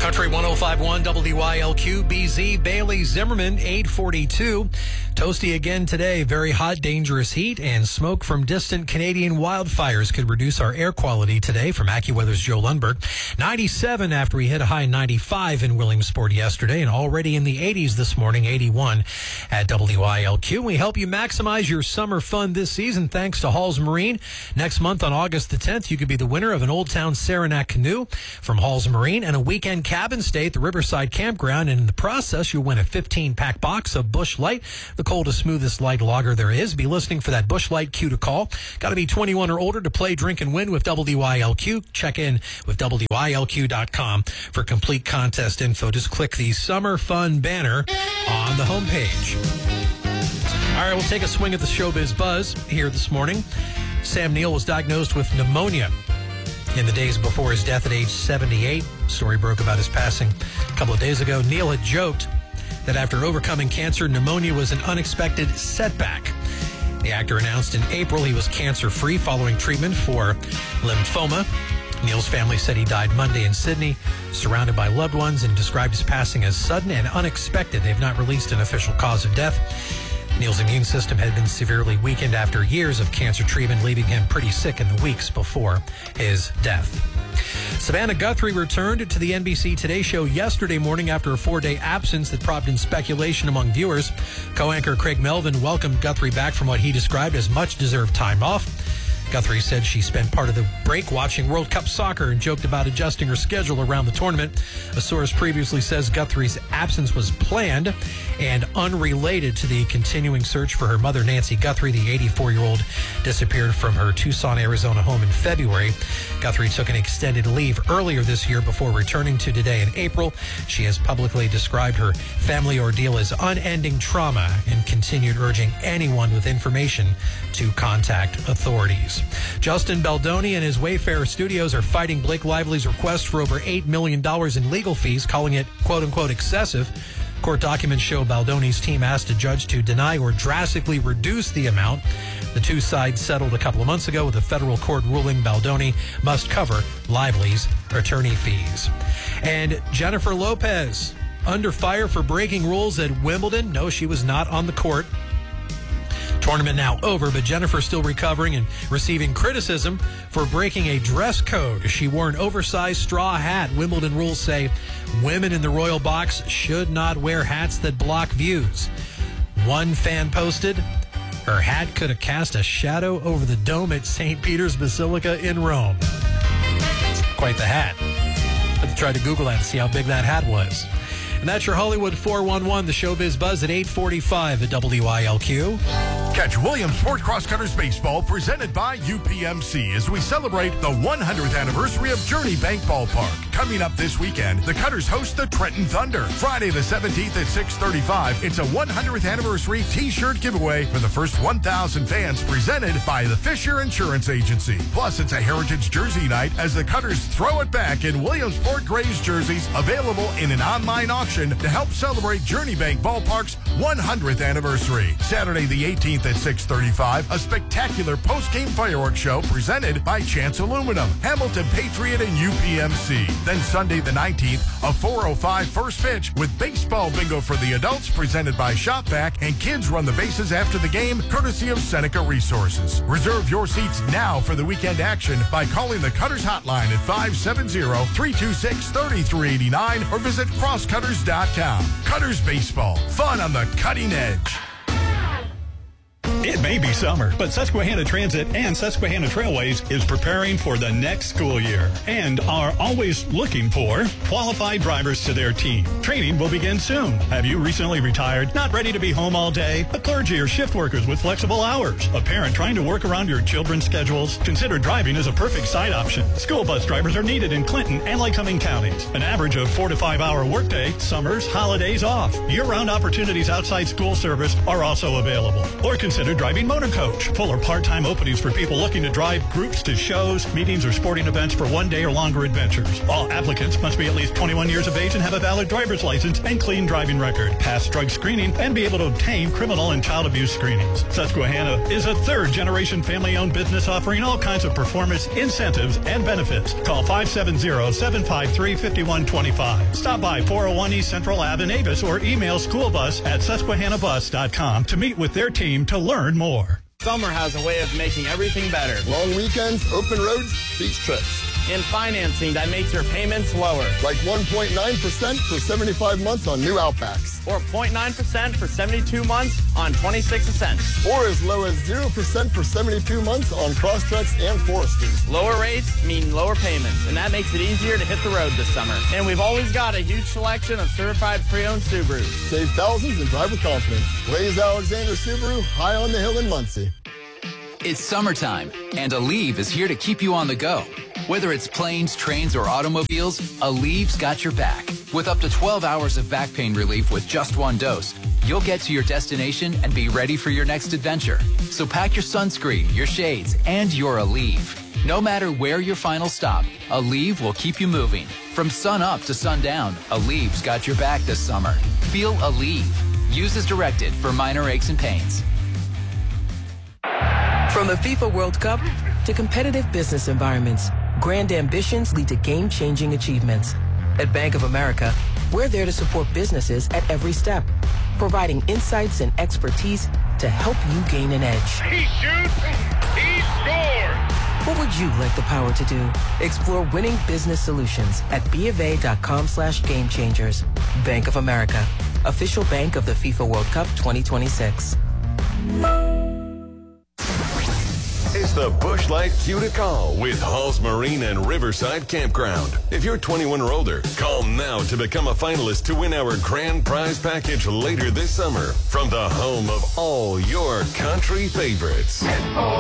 Country 105.1 WILQ, BZ, Bailey, Zimmerman, 842. Toasty again today. Very hot, dangerous heat and smoke from distant Canadian wildfires could reduce our air quality today from AccuWeather's Joe Lundberg. 97 after we hit a high 95 in Williamsport yesterday and already in the 80s this morning, 81 at WILQ. We help you maximize your summer fun this season thanks to Halls Marine. Next month on August the 10th, you could be the winner of an Old Town Saranac canoe from Halls Marine and a weekend cabin stay at the Riverside Campground, and in the process, you'll win a 15-pack box of Busch Light, the coldest, smoothest light lager there is. Be listening for that Busch Light cue to call. Got to be 21 or older to play, drink, and win with WILQ. Check in with WILQ.com for complete contest info. Just click the Summer Fun banner on the homepage. All right, we'll take a swing at the Showbiz Buzz here this morning. Sam Neill was diagnosed with pneumonia in the days before his death at age 78. Story broke about his passing a couple of days ago. Neil had joked that after overcoming cancer, pneumonia was an unexpected setback. The actor announced in April he was cancer-free following treatment for lymphoma. Neil's family said he died Monday in Sydney, surrounded by loved ones, and described his passing as sudden and unexpected. They've not released an official cause of death. Neil's immune system had been severely weakened after years of cancer treatment, leaving him pretty sick in the weeks before his death. Savannah Guthrie returned to the NBC Today Show yesterday morning after a 4-day absence that prompted speculation among viewers. Co-anchor Craig Melvin welcomed Guthrie back from what he described as much-deserved time off. Guthrie said she spent part of the break watching World Cup soccer and joked about adjusting her schedule around the tournament. A source previously says Guthrie's absence was planned and unrelated to the continuing search for her mother, Nancy Guthrie. The 84-year-old disappeared from her Tucson, Arizona home in February. Guthrie took an extended leave earlier this year before returning to Today in April. She has publicly described her family ordeal as unending trauma and continued urging anyone with information to contact authorities. Justin Baldoni and his Wayfarer Studios are fighting Blake Lively's request for over $8 million in legal fees, calling it, quote-unquote, excessive. Court documents show Baldoni's team asked a judge to deny or drastically reduce the amount. The two sides settled a couple of months ago with a federal court ruling Baldoni must cover Lively's attorney fees. And Jennifer Lopez under fire for breaking rules at Wimbledon. No, she was not on the court. Tournament now over, but Jennifer still recovering and receiving criticism for breaking a dress code. She wore an oversized straw hat. Wimbledon rules say women in the royal box should not wear hats that block views. One fan posted, her hat could have cast a shadow over the dome at St. Peter's Basilica in Rome. Quite the hat. I tried to Google that to see how big that hat was. And that's your Hollywood 411, the Showbiz Buzz at 8:45 at WILQ. Catch Williamsport Cross Cutters Baseball presented by UPMC as we celebrate the 100th anniversary of Journey Bank Ballpark. Coming up this weekend, the Cutters host the Trenton Thunder. Friday the 17th at 6:35, it's a 100th anniversary T-shirt giveaway for the first 1,000 fans presented by the Fisher Insurance Agency. Plus, it's a Heritage Jersey Night as the Cutters throw it back in Williamsport Grays jerseys available in an online auction to help celebrate Journey Bank Ballpark's 100th anniversary. Saturday the 18th at 6:35, a spectacular post-game fireworks show presented by Chance Aluminum, Hamilton Patriot, and UPMC. Then Sunday the 19th, a 4:05 first pitch with baseball bingo for the adults presented by ShopVac, and kids run the bases after the game courtesy of Seneca Resources. Reserve your seats now for the weekend action by calling the Cutters hotline at 570-326-3389 or visit crosscutters.com. Cutters Baseball, fun on the cutting edge. It may be summer, but Susquehanna Transit and Susquehanna Trailways is preparing for the next school year and are always looking for qualified drivers to their team. Training will begin soon. Have you recently retired, not ready to be home all day? A clergy or shift workers with flexible hours? A parent trying to work around your children's schedules? Consider driving as a perfect side option. School bus drivers are needed in Clinton and Lycoming counties. An average of 4 to 5 hour workday, summers, holidays off. Year-round opportunities outside school service are also available. Or consider driving motor coach. Full or part-time openings for people looking to drive groups to shows, meetings, or sporting events for one day or longer adventures. All applicants must be at least 21 years of age and have a valid driver's license and clean driving record, pass drug screening, and be able to obtain criminal and child abuse screenings. Susquehanna is a third-generation family-owned business offering all kinds of performance, incentives, and benefits. Call 570-753-5125. Stop by 401 East Central Ave in Avis or email schoolbus@susquehannabus.com to meet with their team to learn more. Summer has a way of making everything better. Long weekends, open roads, beach trips. And financing that makes your payments lower. Like 1.9% for 75 months on new Outbacks. Or 0.9% for 72 months on 26 Ascents. Or as low as 0% for 72 months on Crosstreks and Foresters. Lower rates mean lower payments, and that makes it easier to hit the road this summer. And we've always got a huge selection of certified pre-owned Subarus. Save thousands and drive with confidence. Blaze Alexander Subaru, high on the hill in Muncie. It's summertime, and Aleve is here to keep you on the go. Whether it's planes, trains, or automobiles, Aleve's got your back. With up to 12 hours of back pain relief with just one dose, you'll get to your destination and be ready for your next adventure. So pack your sunscreen, your shades, and your Aleve. No matter where your final stop, Aleve will keep you moving. From sun up to sundown, Aleve's got your back this summer. Feel Aleve. Use as directed for minor aches and pains. From the FIFA World Cup to competitive business environments, grand ambitions lead to game-changing achievements. At Bank of America, we're there to support businesses at every step, providing insights and expertise to help you gain an edge. He shoots, he scores! What would you like the power to do? Explore winning business solutions at BofA.com/gamechangers. Bank of America, official bank of the FIFA World Cup 2026. It's the Busch Light Cue to Call with Halls Marine and Riverside Campground. If you're 21 or older, call now to become a finalist to win our grand prize package later this summer from the home of all your country favorites.